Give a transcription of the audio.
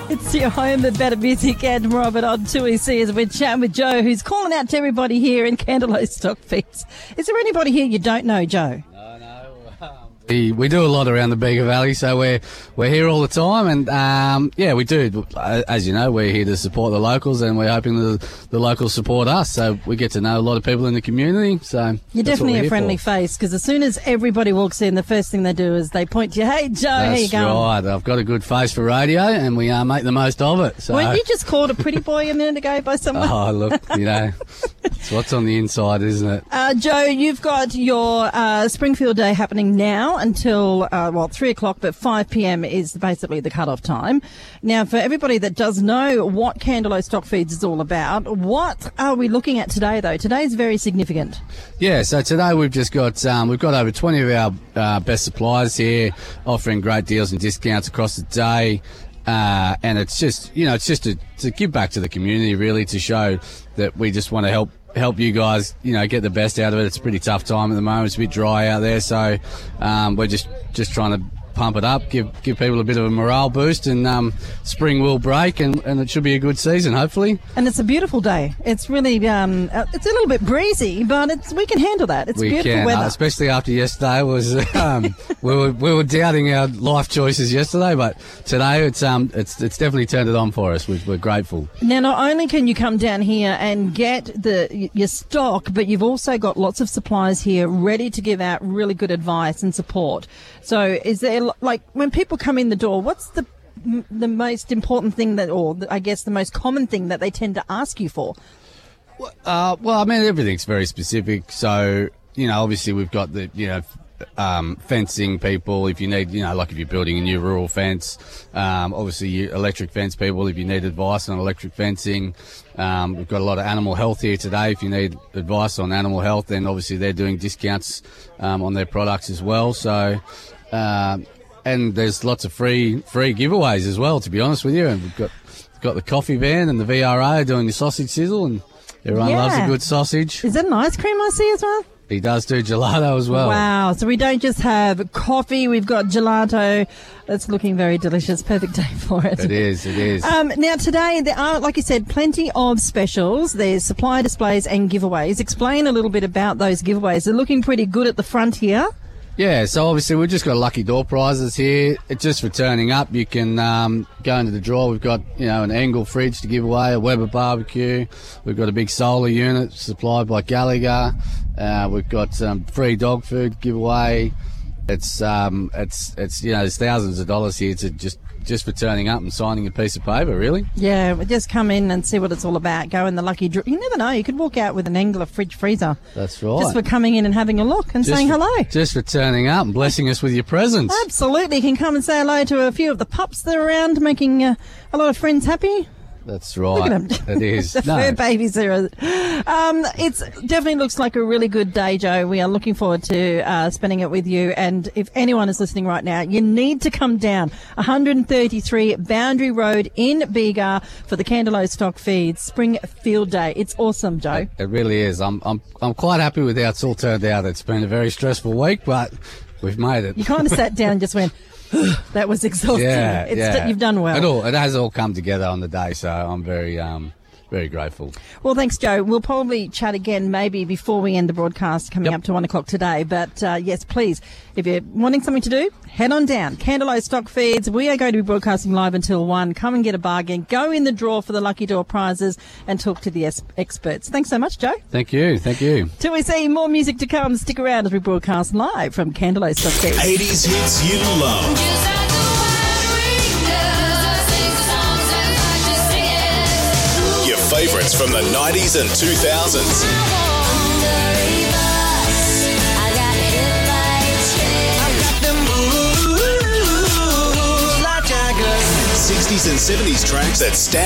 It's your home of better music and Robert on 2EC as we're chatting with Joe, who's calling out to everybody here in Candelo Stock Feeds. Is there anybody here you don't know, Joe? We do a lot around the Bega Valley, so we're here all the time, and we do. As you know, we're here to support the locals, and we're hoping the locals support us. So we get to know a lot of people in the community. So you're definitely a friendly face, because as soon as everybody walks in, the first thing they do is they point to you. Hey, Joe, how you going? That's right. I've got a good face for radio, and we make the most of it. So. Weren't you just called a pretty boy a minute ago by someone? Oh, look, it's what's on the inside, isn't it? Joe, you've got your Springfield Day happening now until 3 o'clock, but 5 p.m. is basically the cut-off time. Now, for everybody that does know what Candelo Stock Feeds is all about, what are we looking at today, though? Today is very significant. Yeah, so today we've just got we've got over 20 of our best suppliers here, offering great deals and discounts across the day. And it's just to give back to the community, really, to show that we just want to help you guys, get the best out of it. It's a pretty tough time at the moment. It's a bit dry out there, so we're just trying to pump it up, give people a bit of a morale boost, and spring will break, and it should be a good season, hopefully. And it's a beautiful day. It's really it's a little bit breezy, but we can handle that. It's beautiful weather, especially after yesterday. Was we were doubting our life choices yesterday, but today it's definitely turned it on for us. We're grateful. Now, not only can you come down here and get your stock, but you've also got lots of suppliers here ready to give out really good advice and support. So is there, like, when people come in the door, what's the most important thing I guess the most common thing that they tend to ask you for? Everything's very specific. So, obviously we've got the, fencing people, if you need, like if you're building a new rural fence, obviously electric fence people, if you need advice on electric fencing. We've got a lot of animal health here today. If you need advice on animal health, then obviously they're doing discounts on their products as well. So, and there's lots of free giveaways as well, to be honest with you. And we've got the coffee van and the VRA doing the sausage sizzle, and everyone loves a good sausage. Is that an ice cream I see as well? He does do gelato as well. Wow. So we don't just have coffee, we've got gelato. It's looking very delicious. Perfect day for it. It is. Now today there are, like you said, plenty of specials. There's supplier displays and giveaways. Explain a little bit about those giveaways. They're looking pretty good at the front here. Yeah, so obviously we've just got lucky door prizes here. It's just for turning up. You can go into the draw. We've got, an Engel fridge to give away, a Weber barbecue. We've got a big solar unit supplied by Gallagher. We've got free dog food giveaway. It's there's thousands of dollars here to just for turning up and signing a piece of paper, really. Yeah, just come in and see what it's all about. Go in the lucky draw. You never know. You could walk out with an Engler fridge freezer. That's right. Just for coming in and having a look and saying hello. Just for turning up and blessing us with your presence. Absolutely. You can come and say hello to a few of the pups that are around, making a lot of friends happy. That's right. Look at them. It is. The fur babies there. It definitely looks like a really good day, Joe. We are looking forward to spending it with you. And if anyone is listening right now, you need to come down 133 Boundary Road in Bega for the Candelo Stock Feeds Springfield Day. It's awesome, Joe. It really is. I'm quite happy with how it's all turned out. It's been a very stressful week, but we've made it. You kind of sat down and just went, that was exhausting. Yeah. You've done well. It has all come together on the day, so I'm very grateful. Well, thanks, Joe. We'll probably chat again maybe before we end the broadcast coming up to 1 o'clock today. But, yes, please, if you're wanting something to do, head on down. Candelo Stock Feeds. We are going to be broadcasting live until 1. Come and get a bargain. Go in the draw for the Lucky Door prizes and talk to the experts. Thanks so much, Joe. Thank you. Till we see more music to come, stick around as we broadcast live from Candelo Stock Feeds. 80s hits you love. Favorites from the 90s and 2000s. 60s and 70s tracks that stand